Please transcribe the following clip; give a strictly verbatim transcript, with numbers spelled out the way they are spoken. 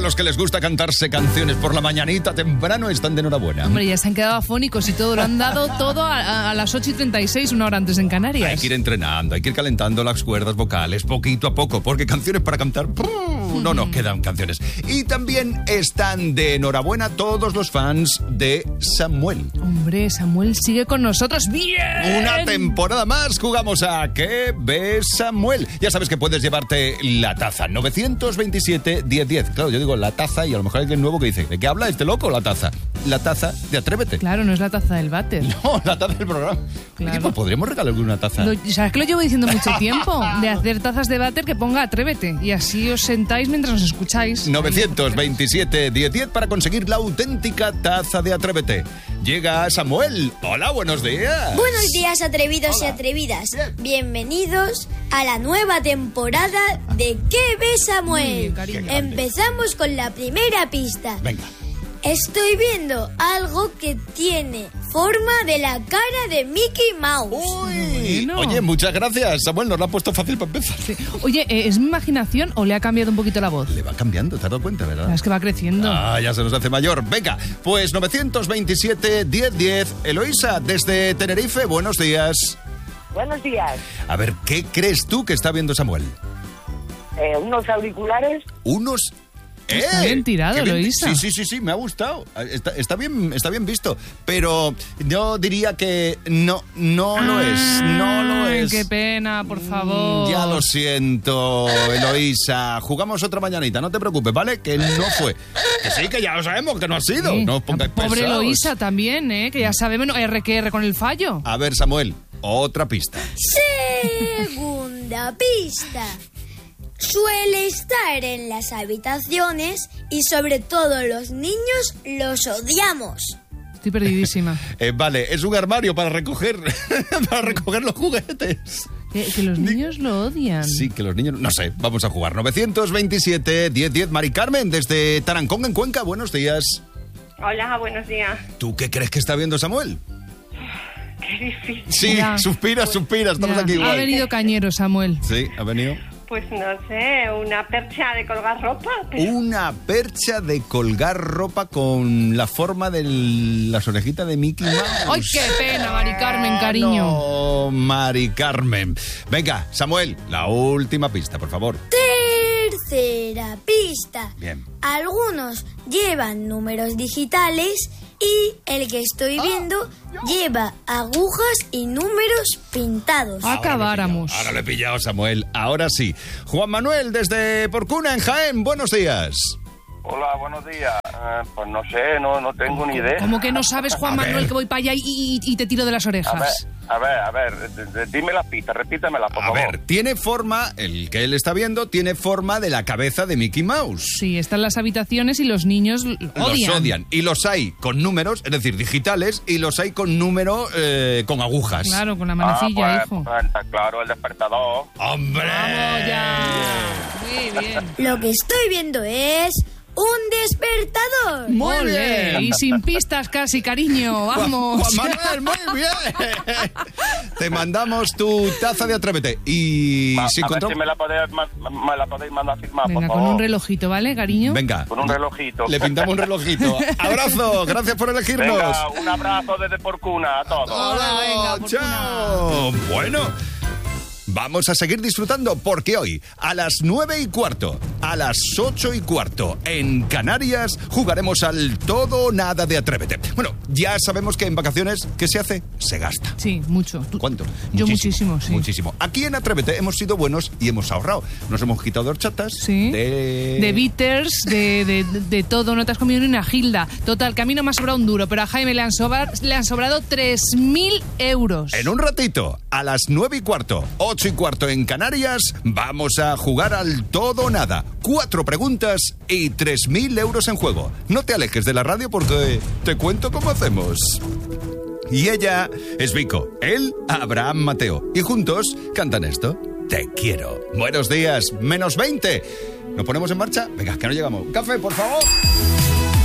los que les gusta cantarse canciones por la mañanita temprano están de enhorabuena. Hombre, ya se han quedado afónicos y todo, lo han dado todo a, a las ocho y treinta y seis, una hora antes en Canarias. Hay que ir entrenando, hay que ir calentando las cuerdas vocales poquito a poco, porque canciones para cantar, no nos quedan canciones. Y también están de enhorabuena todos los fans de Samuel. Hombre, Samuel sigue con nosotros. ¡Bien! Una temporada más jugamos a ¿Qué ves, Samuel? Ya sabes que puedes llevarte la taza nueve veintisiete diez diez. Claro, yo digo la taza y a lo mejor hay alguien nuevo que dice, ¿de qué habla este loco? La taza. La taza de Atrévete. Claro, no es la taza del váter. No, la taza del programa. Claro. Oye, pues podríamos regalarle una taza. Lo, ¿Sabes que lo llevo diciendo mucho tiempo? De hacer tazas de váter que ponga Atrévete. Y así os sentáis mientras nos escucháis. nueve veintisiete diez diez para conseguir la auténtica taza de Atrévete. Llega Samuel. Hola, buenos días. Buenos días, atrevidos Hola. y atrevidas. Bien. Bienvenidos a la nueva temporada de ¿Qué ves, Samuel? Muy bien, cariño. Empezamos con la primera pista. Venga. Estoy viendo algo que tiene forma de la cara de Mickey Mouse. Uy. Bueno. Oye, muchas gracias, Samuel. Nos lo ha puesto fácil para empezar. Sí. Oye, eh, ¿es mi imaginación o le ha cambiado un poquito la voz? Le va cambiando, ¿te has dado cuenta, verdad? Es que va creciendo. Ah, ya se nos hace mayor. Venga, pues nueve veintisiete diez diez. Eloísa, desde Tenerife, buenos días. Buenos días. A ver, ¿qué crees tú que está viendo Samuel? Eh, unos auriculares. Unos... Está bien tirado, qué bien- Eloísa. Sí, sí, sí, sí, me ha gustado. Está, está bien, está bien visto. Pero yo diría que no, no lo es. No lo Ay, es. qué pena, por favor. Ya lo siento, Eloísa. Jugamos otra mañanita, no te preocupes, ¿vale? Que no fue. Que sí, que ya lo sabemos, que no ha sido. Sí. No os pongáis Pobre pesados. Eloísa también, ¿eh? Que ya sabemos, no, R que R con el fallo. A ver, Samuel, otra pista. Segunda pista. Suele estar en las habitaciones y sobre todo los niños los odiamos. Estoy perdidísima. Eh, vale, es un armario para recoger, para recoger los juguetes. Que, que los niños lo odian. Sí, que los niños... No sé, vamos a jugar. nueve veintisiete diez diez. Mari Carmen, desde Tarancón, en Cuenca. Buenos días. Hola, buenos días. ¿Tú qué crees que está viendo Samuel? Qué difícil. Sí, Ya. suspira, suspira. Estamos Ya, aquí ha igual. venido cañero, Samuel. Sí, ha venido. Pues no sé, una percha de colgar ropa. pero- Una percha de colgar ropa con la forma de las orejitas de Mickey Mouse. ¡Ay, qué pena, Mari Carmen, cariño! No, Mari Carmen. Venga, Samuel, la última pista, por favor. Tercera pista. Bien. Algunos llevan números digitales y el que estoy viendo lleva agujas y números pintados. Acabáramos. Ahora lo he pillado, Samuel. Ahora sí. Juan Manuel, desde Porcuna, en Jaén. Buenos días. Hola, buenos días. Eh, pues no sé, no, no tengo ni idea. Como que no sabes, Juan A ver. Manuel, que voy para allá y, y- y te tiro de las A ver, orejas. a ver, a ver, d- d- dime las pistas, repítemela, por A favor. ver, tiene forma, el que él está viendo, tiene forma de la cabeza de Mickey Mouse. Sí, están las habitaciones y los niños l- odian. Los odian. Y los hay con números, es decir, digitales, y los hay con número eh, con agujas. Claro, con la Ah, manecilla, pues, hijo. pues, está claro, el despertador. ¡Hombre! ¡Vamos ya! Muy bien. Lo que estoy viendo es un despertador. Muy Ole, bien. y sin pistas casi, cariño. Vamos. Juan Manuel, muy bien. Te mandamos tu taza de Atrévete. Y Ma- si a ver encontramos... si me la podéis, ma- me la podéis mandar a firmar, Venga, por con favor. un relojito, ¿vale, cariño? Venga. Con un relojito. Le pintamos un relojito. Abrazo, gracias por elegirnos. Venga, un abrazo desde Porcuna a todos. Hola, venga, por chao. Bueno, vamos a seguir disfrutando porque hoy a las nueve y cuarto, a las ocho y cuarto en Canarias jugaremos al todo o nada de Atrévete. Bueno, ya sabemos que en vacaciones, ¿qué se hace? Se gasta. Sí, mucho. Tú- ¿Cuánto? Yo muchísimo, sí. Muchísimo. Aquí en Atrévete hemos sido buenos y hemos ahorrado. Nos hemos quitado de horchatas. Sí. De... De bitters, de, de, de todo. No te has comido ni una gilda. Total, que a mí no me ha sobrado un duro, pero a Jaime le han, sobra- le han sobrado tres mil euros. En un ratito, a las nueve y cuarto, ocho y cuarto en Canarias, vamos a jugar al todo o nada. Cuatro preguntas y tres mil euros en juego. No te alejes de la radio porque te cuento cómo hacemos. Y ella es Vico, él Abraham Mateo. Y juntos cantan esto. Te quiero. Buenos días, menos veinte. ¿Nos ponemos en marcha? Venga, que no llegamos. Café, por favor.